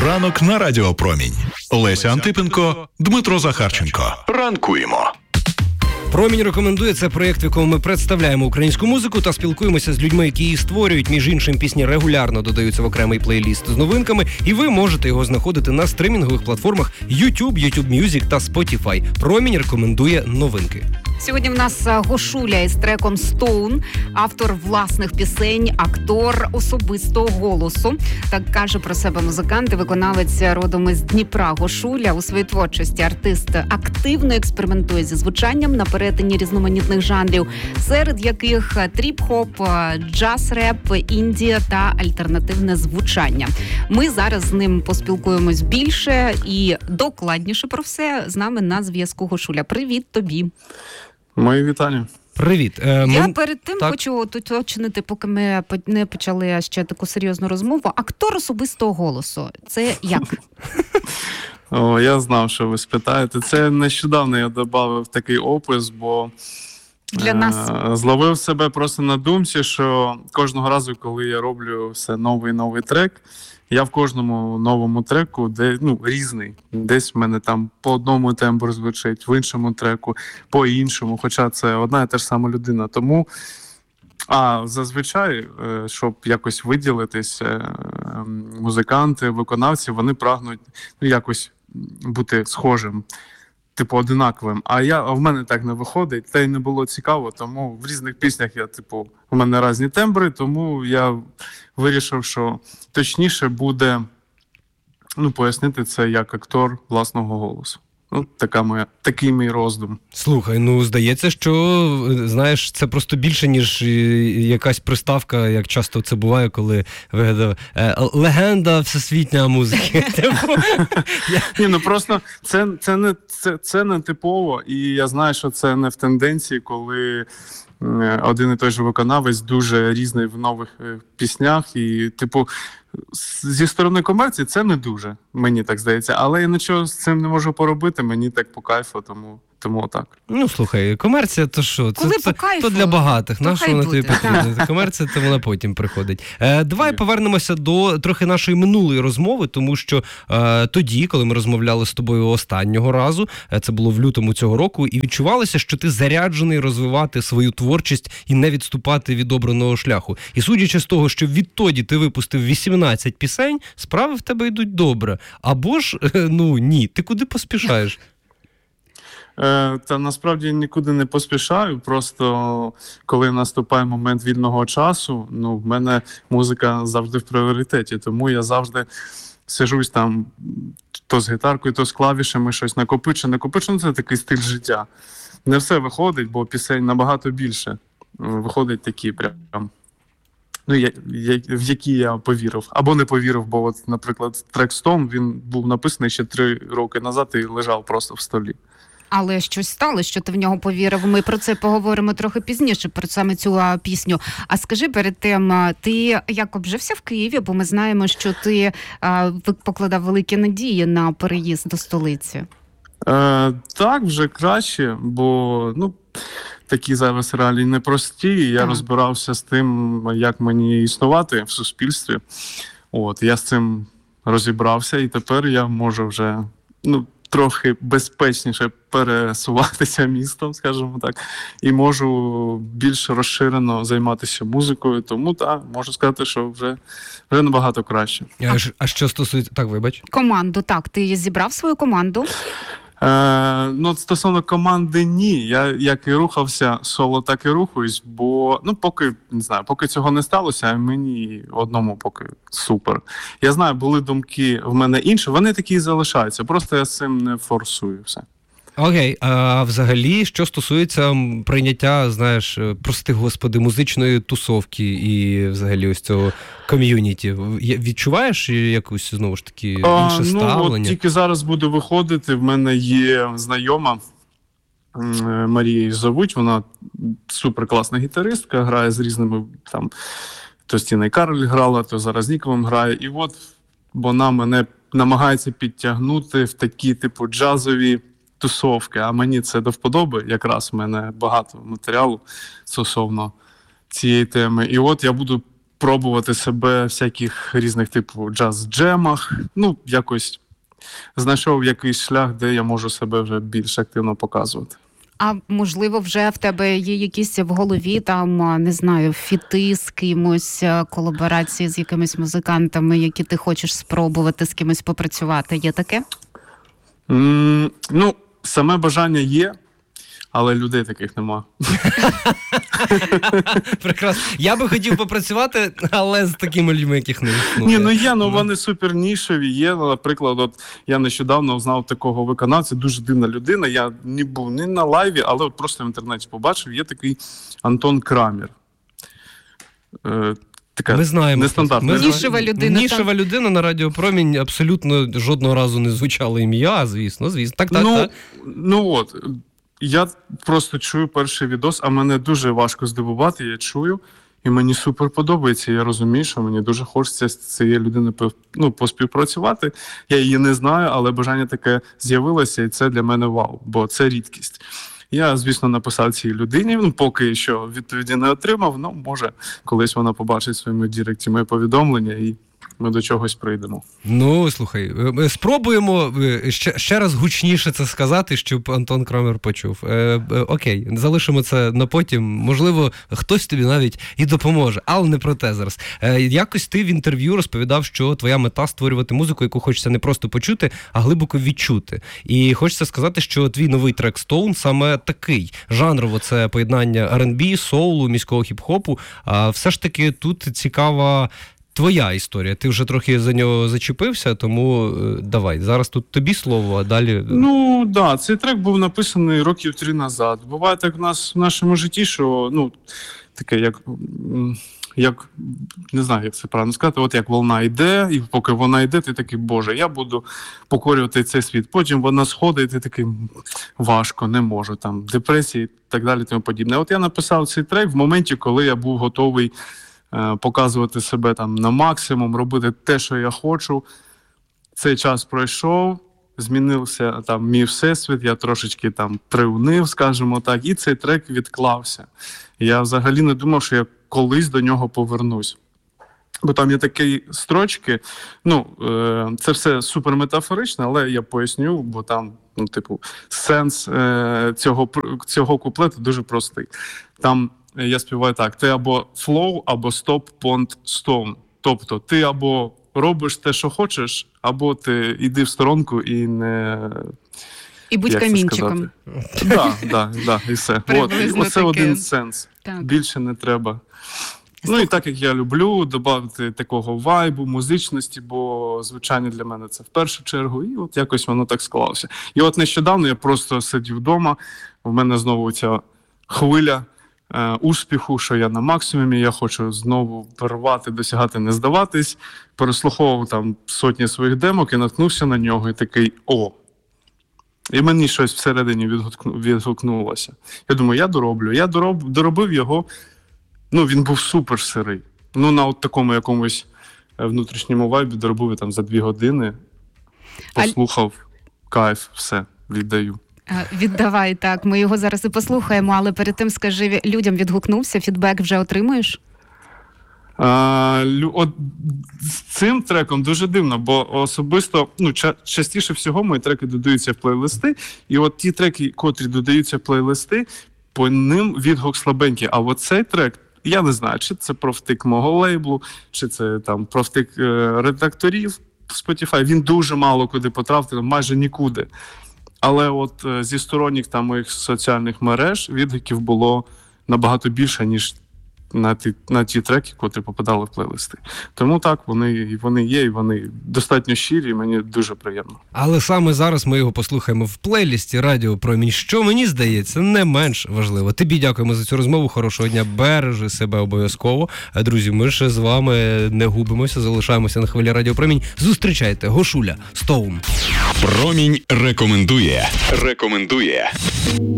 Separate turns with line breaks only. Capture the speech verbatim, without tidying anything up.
Ранок на Радіо Промінь. Леся Антипенко, Дмитро Захарченко. Ранкуємо.
Промінь рекомендує. Це проєкт, в якому ми представляємо українську музику та спілкуємося з людьми, які її створюють. Між іншим, пісні регулярно додаються в окремий плейліст з новинками, і ви можете його знаходити на стримінгових платформах YouTube, YouTube Music та Spotify. Промінь рекомендує новинки.
Сьогодні в нас Гошуля із треком «Stone», автор власних пісень, актор особистого голосу. Так каже про себе музикант і виконавець родом із Дніпра. Гошуля у своїй творчості артист активно експериментує зі звучанням на перетині різноманітних жанрів, серед яких тріп-хоп, джаз-реп, інді та альтернативне звучання. Ми зараз з ним поспілкуємось більше і докладніше про все. З нами на зв'язку Гошуля. Привіт тобі.
Мої вітання.
Привіт. Е, ми...
Я перед тим
так.
хочу уточнити, поки ми не почали ще таку серйозну розмову. Актор особистого голосу. Це як?
О, я знав, що ви спитаєте. Це нещодавно я додав такий опис, бо
Для нас.
Е, зловив себе просто на думці, що кожного разу, коли я роблю все новий-новий трек, я в кожному новому треку, де ну різний. Десь в мене там по одному тембр звучить, в іншому треку по іншому, хоча це одна і та ж сама людина. Тому, а зазвичай, щоб якось виділитись, музиканти, виконавці, вони прагнуть ну, якось бути схожим, типу одинаковим. А я, а в мене так не виходить, та й не було цікаво, тому в різних піснях я, типу, у мене різні тембри, тому я вирішив, що точніше буде ну, пояснити це як актор власного голосу. Ну, така моя, такий мій роздум.
Слухай, ну, здається, що, знаєш, це просто більше, ніж якась приставка, як часто це буває, коли вигадав легенда всесвітньої музики.
Ні, ну просто це, це, не, це, це не типово, і я знаю, що це не в тенденції, коли один і той же виконавець дуже різний в нових піснях, і, типу, зі сторони комерції це не дуже, мені так здається, але я нічого з цим не можу поробити, мені так по кайфу, тому, тому так.
Ну, слухай, комерція то що? Це,
Коли
це
по кайфу,
то для багатих,
то
на що вона тобі потрібна? Комерція, то вона потім приходить. Е, давай повернемося до трохи нашої минулої розмови, тому що е, тоді, коли ми розмовляли з тобою останнього разу, е, це було в лютому цього року, і відчувалося, що ти заряджений розвивати свою творчість і не відступати від обраного шляху. І судячи з того, що відтоді ти випустив вісімнадцять пісень, справи в тебе йдуть добре. Або ж, е, ну ні, ти куди поспішаєш?
Е, та насправді нікуди не поспішаю, просто коли наступає момент вільного часу, ну, в мене музика завжди в пріоритеті, тому я завжди сижусь там то з гітаркою, то з клавішами, щось накопичу, накопичу, ну, це такий стиль життя. Не все виходить, бо пісень набагато більше. Виходить такі прям, ну, я, я, в які я повірив. Або не повірив, бо, от, наприклад, трек «Stone», він був написаний ще три роки назад і лежав просто в столі.
Але щось стало, що ти в нього повірив. Ми про це поговоримо трохи пізніше, про саме цю а, пісню. А скажи перед тим, ти як обжився в Києві? Бо ми знаємо, що ти а, покладав великі надії на переїзд до столиці.
Е, так, вже краще, бо ну, такі зараз реалії непрості. Я так. розбирався з тим, як мені існувати в суспільстві. От, я з цим розібрався, і тепер я можу вже... ну, трохи безпечніше пересуватися містом, скажімо так, і можу більш розширено займатися музикою, тому так, можу сказати, що вже, вже набагато краще.
А, а що стосується... Так, вибач.
Команду, так, ти зібрав свою команду?
Е, ну, стосовно команди, ні. Я як і рухався соло, так і рухаюсь, бо, ну, поки, не знаю, поки цього не сталося, а мені одному поки супер. Я знаю, були думки в мене інші, вони такі і залишаються, просто я з цим не форсую все.
Окей, а взагалі, що стосується прийняття, знаєш, прости господи, музичної тусовки і взагалі ось цього ком'юніті, відчуваєш якусь, знову ж таки, інше
а,
ставлення?
Ну, от тільки зараз буду виходити, в мене є знайома, Марія зовуть, вона суперкласна гітаристка, грає з різними, там, то з Тіною Кароль грала, то зараз Ніковим грає, і от вона мене намагається підтягнути в такі, типу, джазові тусовки, а мені це до вподоби, якраз в мене багато матеріалу стосовно цієї теми. І от я буду пробувати себе в всяких різних типу джаз-джемах. Ну, якось знайшов якийсь шлях, де я можу себе вже більш активно показувати.
А можливо, вже в тебе є якісь в голові, там, не знаю, фіти з кимось, колаборації з якимись музикантами, які ти хочеш спробувати з кимось попрацювати? Є таке?
Mm, ну, саме бажання є, але людей таких нема.
Прекрасно. Я би хотів попрацювати, але з такими людьми, яких не існує.
Ні, ну є, ну вони супер нішеві. Є, наприклад, от я нещодавно знав такого виконавця, дуже дивна людина. Я не був ні на лайві, але от просто в інтернеті побачив. Є такий Антон Крамер. Е, така
Ми знаємо.
нестандартна.
Нішева людина.
Нішева людина на Радіо Промінь, абсолютно жодного разу не звучало ім'я, звісно, звісно. Так, так,
ну,
так.
Ну от, я просто чую перший відос, а мене дуже важко здивувати, я чую, і мені супер подобається. Я розумію, що мені дуже хочеться з цією людиною ну, поспівпрацювати. Я її не знаю, але бажання таке з'явилося, і це для мене вау, бо це рідкість. Я, звісно, написав цій людині, ну, поки що відповіді не отримав, ну, може, колись вона побачить в своєму директі моє повідомлення, і ми до чогось прийдемо.
Ну, слухай, спробуємо ще, ще раз гучніше це сказати, щоб Антон Крамер почув. Е, е, окей, залишимо це на потім. Можливо, хтось тобі навіть і допоможе, але не про те зараз. Е, якось ти в інтерв'ю розповідав, що твоя мета створювати музику, яку хочеться не просто почути, а глибоко відчути. І хочеться сказати, що твій новий трек «Stone» саме такий. Жанрово це поєднання ар енд бі, соулу, міського хіп-хопу. А все ж таки тут цікава твоя історія. Ти вже трохи за нього зачепився, тому е, давай. Зараз тут тобі слово, а далі...
Ну, так, да, цей трек був написаний років три назад. Буває так в нас в нашому житті, що, ну, таке, як, як, не знаю, як це правильно сказати, от як волна йде, і поки вона йде, ти такий, боже, я буду покорювати цей світ. Потім вона сходить, і ти такий, важко, не можу, там, депресії і так далі, тому подібне. От я написав цей трек в моменті, коли я був готовий показувати себе там на максимум, робити те, що я хочу. Цей час пройшов, змінився там мій всесвіт, я трошечки там приунив, скажімо так, і цей трек відклався. Я взагалі не думав, що я колись до нього повернусь. Бо там є такі строчки, ну, е, це все суперметафорично, але я поясню, бо там, ну, типу, сенс е, цього, цього куплету дуже простий. Там я співаю так: ти або flow, або stop, pond, stone. Тобто ти або робиш те, що хочеш, або ти йди в сторонку і не...
І будь камінчиком.
Так, так, так, і все. От, оце один сенс.
Так.
Більше не треба. Ну і так, як я люблю, додати такого вайбу, музичності, бо звучання для мене це в першу чергу, і от якось воно так склалося. І от нещодавно я просто сидів вдома, в мене знову ця хвиля е, успіху, що я на максимумі, я хочу знову порвати, досягати, не здаватись, переслуховував там сотні своїх демок і наткнувся на нього, і такий о! І мені щось всередині відгукну, відгукнулося. Я думаю, я дороблю. Я дороб, доробив його. Ну, він був супер сирий. Ну, на от такому якомусь внутрішньому вайбі доробив там за дві години. Послухав, кайф, все, віддаю.
Віддавай, так. Ми його зараз і послухаємо, але перед тим, скажи, людям відгукнувся, фідбек вже отримуєш?
А, от з цим треком дуже дивно, бо особисто, ну, ча- частіше всього мої треки додаються в плейлисти, і от ті треки, котрі додаються в плейлисти, по ним відгук слабенький. А от цей трек, я не знаю, чи це про втик мого лейблу, чи це там про втик е- редакторів Spotify, він дуже мало куди потрапив, майже нікуди. Але от е- зі сторонніх там моїх соціальних мереж відгуків було набагато більше, ніж на ті, на ті треки, котрі попадали в плейлисти. Тому так, вони, вони є, і вони достатньо щирі, і мені дуже приємно.
Але саме зараз ми його послухаємо в плейлісті Радіо Промінь, що, мені здається, не менш важливо. Тобі дякуємо за цю розмову, хорошого дня, бережи себе обов'язково. Друзі, ми ще з вами не губимося, залишаємося на хвилі Радіо Промінь. Зустрічайте, Гошуля, Стоун.
Промінь рекомендує. Рекомендує.